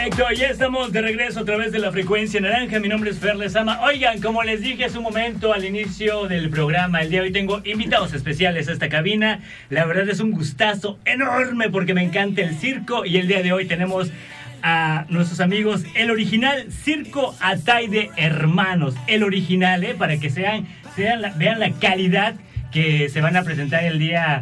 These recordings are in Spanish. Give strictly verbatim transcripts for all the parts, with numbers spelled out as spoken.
Perfecto, ya estamos de regreso a través de la frecuencia naranja. Mi nombre es Fer Lezama. Oigan, como les dije hace un momento al inicio del programa, el día de hoy tengo invitados especiales a esta cabina. La verdad es un gustazo enorme porque me encanta el circo y el día de hoy tenemos a nuestros amigos El Original Circo Ataide Hermanos. El Original, ¿eh? Para que sean, sean la, vean la calidad que se van a presentar el día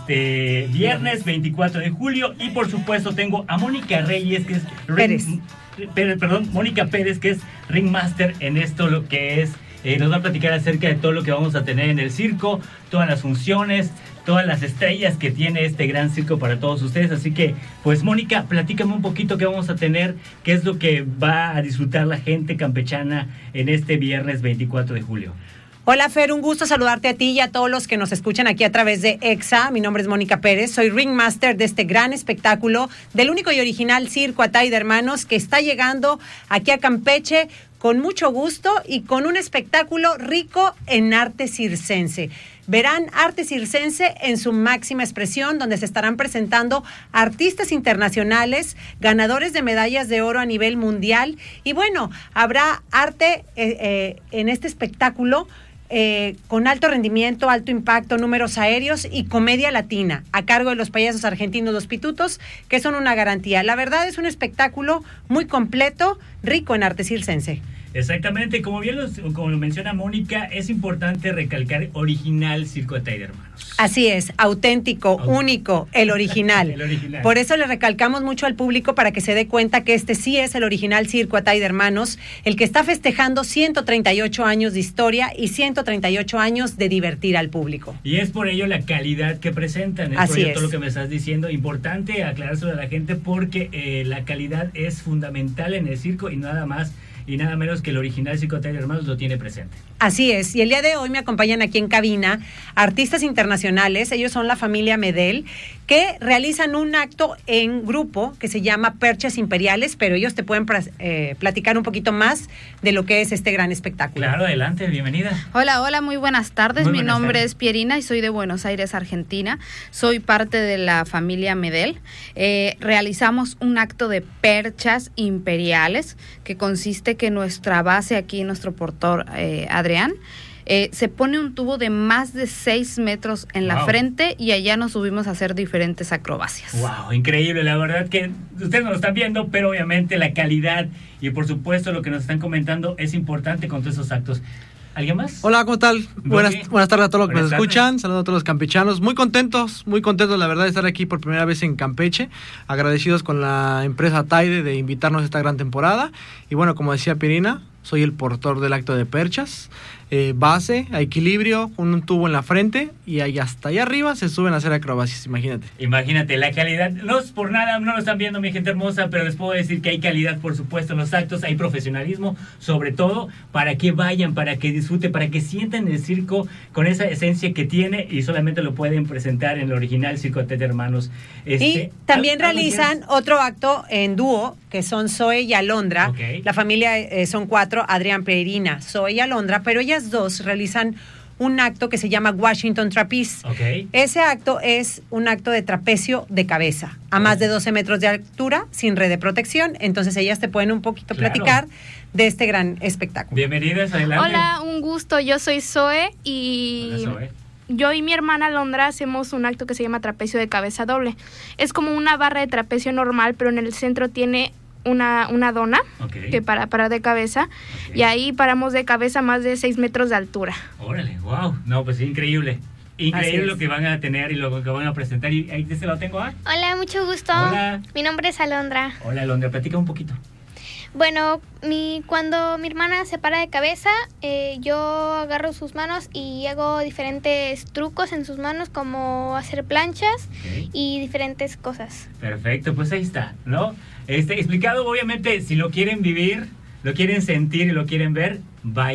este viernes veinticuatro de julio. Y por supuesto tengo a Mónica Reyes, que es Pérez. Ring, Pérez, perdón, Mónica Pérez, que es Ringmaster en esto, lo que es, eh, nos va a platicar acerca de todo lo que vamos a tener en el circo, todas las funciones, todas las estrellas que tiene este gran circo para todos ustedes. Así que, pues Mónica, platícame un poquito qué vamos a tener, qué es lo que va a disfrutar la gente campechana en este viernes veinticuatro de julio. Hola Fer, un gusto saludarte a ti y a todos los que nos escuchan aquí a través de EXA. Mi nombre es Mónica Pérez, soy Ringmaster de este gran espectáculo del único y original Circo Ataide Hermanos que está llegando aquí a Campeche con mucho gusto y con un espectáculo rico en arte circense. Verán arte circense en su máxima expresión, donde se estarán presentando artistas internacionales, ganadores de medallas de oro a nivel mundial. Y bueno, habrá arte eh, eh, en este espectáculo Eh, con alto rendimiento, alto impacto, números aéreos y comedia latina, a cargo de los payasos argentinos Los Pitutos, que son una garantía. La verdad es un espectáculo muy completo, rico en arte circense. Exactamente, como bien lo, como lo menciona Mónica, es importante recalcar original Circo Ataide Hermanos. Así es, auténtico, Aut- único, el original. el original. Por eso le recalcamos mucho al público para que se dé cuenta que este sí es el original Circo Ataide Hermanos, el que está festejando ciento treinta y ocho años de historia y ciento treinta y ocho años de divertir al público. Y es por ello la calidad que presentan. Es Así por ello es. todo lo que me estás diciendo. Importante aclarárselo a la gente porque eh, la calidad es fundamental en el circo y nada más y nada menos que el original Circo Ataide Hermanos lo tiene presente. Así es, y el día de hoy me acompañan aquí en cabina artistas internacionales, ellos son la familia Medel, que realizan un acto en grupo que se llama Perchas Imperiales, pero ellos te pueden eh, platicar un poquito más de lo que es este gran espectáculo. Claro, adelante, bienvenida. Hola, hola, muy buenas tardes, Muy mi buenas nombre tardes. es Pierina y soy de Buenos Aires, Argentina, soy parte de la familia Medel. Eh, realizamos un acto de Perchas Imperiales, que consiste que nuestra base aquí, nuestro portor eh, Adrián, eh, se pone un tubo de más de seis metros en la Wow. frente y allá nos subimos a hacer diferentes acrobacias. Wow, increíble, la verdad que ustedes no lo están viendo, pero obviamente la calidad y por supuesto lo que nos están comentando es importante con todos esos actos. ¿Alguien más? Hola, ¿cómo tal? Buenas, buenas tardes a todos los que Buenas nos tardes. escuchan, saludos a todos los campechanos, muy contentos, muy contentos la verdad de estar aquí por primera vez en Campeche, agradecidos con la empresa Ataide de invitarnos a esta gran temporada y bueno, como decía Pirina, soy el portor del acto de perchas, eh, base, a equilibrio, con un tubo en la frente y ahí hasta allá arriba se suben a hacer acrobacias, imagínate. Imagínate, la calidad, no es por nada, no lo están viendo mi gente hermosa, pero les puedo decir que hay calidad, por supuesto, en los actos, hay profesionalismo, sobre todo, para que vayan, para que disfruten, para que sientan el circo con esa esencia que tiene y solamente lo pueden presentar en el original Circo Ataide Hermanos. Este, Y también ¿algo realizan quieres? otro acto en dúo, que son Zoe y Alondra. Ok. La familia eh, son cuatro, Adrián, Pierina, Zoe y Alondra, pero ellas dos realizan un acto que se llama Washington Trapeze. Ok. Ese acto es un acto de trapecio de cabeza, a más de doce metros de altura, sin red de protección. Entonces ellas te pueden un poquito Claro. platicar de este gran espectáculo. Bienvenidas, adelante. Hola, un gusto. Yo soy Zoe y Hola, Zoe. yo y mi hermana Londra hacemos un acto que se llama trapecio de cabeza doble. Es como una barra de trapecio normal, pero en el centro tiene una, una dona Ok. que para parar de cabeza Ok. y ahí paramos de cabeza más de seis metros de altura. Órale, wow. No, pues increíble. Así Increíble es. lo que van a tener y lo que van a presentar. Y ahí de este lado tengo a... Hola, mucho gusto. Hola. Mi nombre es Alondra. Hola, Londra, platica un poquito. Bueno, mi, cuando mi hermana se para de cabeza, eh, yo agarro sus manos y hago diferentes trucos en sus manos, como hacer planchas Ok. y diferentes cosas. Perfecto, pues ahí está, ¿no? Este, explicado, obviamente, si lo quieren vivir, lo quieren sentir y lo quieren ver, vayan.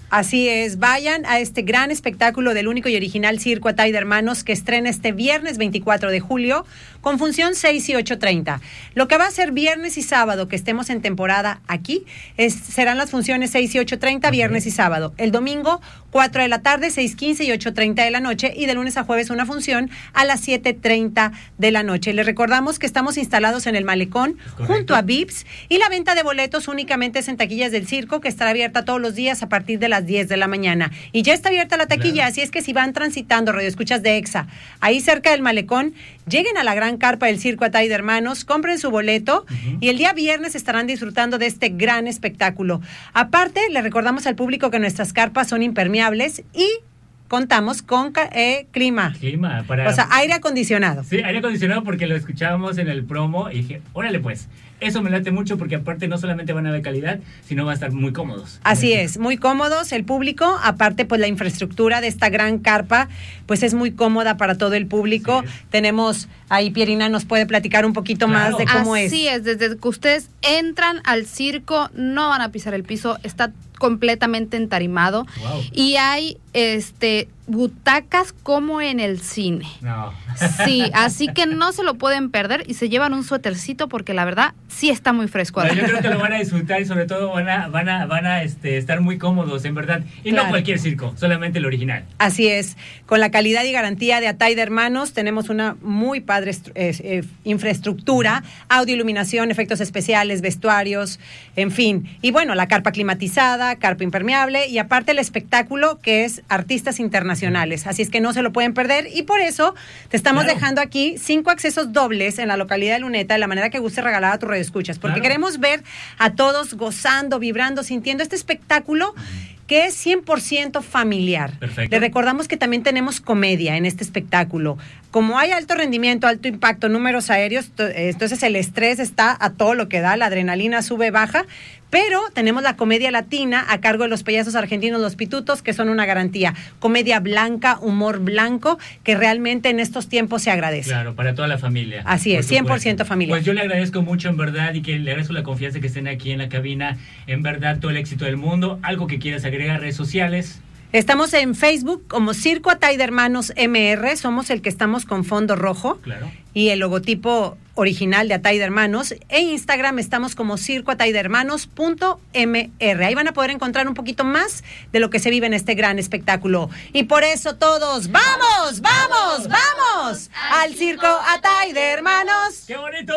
Así es, vayan a este gran espectáculo del único y original Circo Atay de Hermanos que estrena este viernes veinticuatro de julio con función seis y ocho treinta. Lo que va a ser viernes y sábado que estemos en temporada aquí es, serán las funciones seis y ocho treinta, okay. Viernes y sábado. El domingo cuatro de la tarde, seis quince y ocho treinta de la noche, y de lunes a jueves una función a las siete treinta de la noche. Les recordamos que estamos instalados en el Malecón, correcto, junto a Vips, y la venta de boletos únicamente es en taquillas del circo, que estará abierta todos los días a partir de las diez de la mañana. Y ya está abierta la taquilla, claro. Así es que si van transitando radioescuchas de EXA, ahí cerca del Malecón, lleguen a la gran carpa del Circo Atay de Hermanos, compren su boleto, uh-huh. y el día viernes estarán disfrutando de este gran espectáculo. Aparte, le recordamos al público que nuestras carpas son impermeables y contamos con eh, clima. Clima, para... O sea, aire acondicionado. Sí, aire acondicionado, porque lo escuchábamos en el promo y dije, órale pues, eso me late mucho porque aparte no solamente van a ver calidad, sino van a estar muy cómodos. Así es, muy cómodos el público, aparte pues la infraestructura de esta gran carpa pues es muy cómoda para todo el público. Sí. Tenemos, ahí Pierina nos puede platicar un poquito claro. más de cómo Así es. Así es, desde que ustedes entran al circo no van a pisar el piso, está completamente entarimado. Wow. Y hay este butacas como en el cine. No. Sí, así que no se lo pueden perder y se llevan un suétercito porque la verdad sí está muy fresco. Bueno, yo creo que lo van a disfrutar y sobre todo van a van a van a este estar muy cómodos, en verdad, y claro. no cualquier circo, solamente el original. Así es, con la calidad y garantía de Atay de Hermanos tenemos una muy padre eh, eh, infraestructura, audio, iluminación, efectos especiales, vestuarios, en fin. Y bueno, la carpa climatizada, carpa impermeable y aparte el espectáculo que es artistas internacionales, así es que no se lo pueden perder y por eso te estamos claro. dejando aquí cinco accesos dobles en la localidad de Luneta de la manera que guste regalar a tus radioescuchas, porque claro. queremos ver a todos gozando, vibrando, sintiendo este espectáculo que es cien por ciento familiar. Perfecto. Le recordamos que también tenemos comedia en este espectáculo. Como hay alto rendimiento, alto impacto, números aéreos, entonces el estrés está a todo lo que da, la adrenalina sube, baja, pero tenemos la comedia latina a cargo de los payasos argentinos Los Pitutos, que son una garantía. Comedia blanca, humor blanco, que realmente en estos tiempos se agradece. Claro, para toda la familia. Así es, cien por ciento familiar. Pues yo le agradezco mucho, en verdad, y que le agradezco la confianza que estén aquí en la cabina. En verdad, todo el éxito del mundo. Algo que quieras agregar, redes sociales. Estamos en Facebook como Circo Atay de Hermanos M R, somos el que estamos con fondo rojo, claro. y el logotipo original de Atay de Hermanos. En Instagram estamos como circo atay de hermanos punto m r. Ahí van a poder encontrar un poquito más de lo que se vive en este gran espectáculo. Y por eso todos, ¡vamos, vamos, vamos! Al Circo Atay de Hermanos. ¡Qué bonito!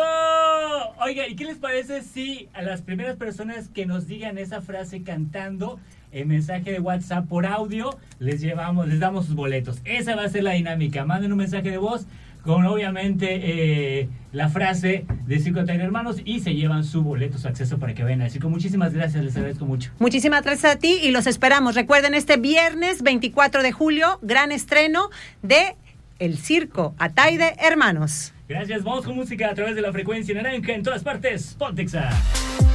Oiga, ¿y qué les parece si a las primeras personas que nos digan esa frase cantando el mensaje de WhatsApp por audio, les llevamos, les damos sus boletos? Esa va a ser la dinámica. Manden un mensaje de voz con obviamente eh, la frase de Circo Atay de Hermanos y se llevan su boleto, su acceso para que vayan al circo. Muchísimas gracias, les agradezco mucho. Muchísimas gracias a ti y los esperamos. Recuerden, este viernes veinticuatro de julio, gran estreno de el Circo Atay de Hermanos. Gracias, vamos con música a través de la frecuencia naranja en todas partes. Ponte Exa.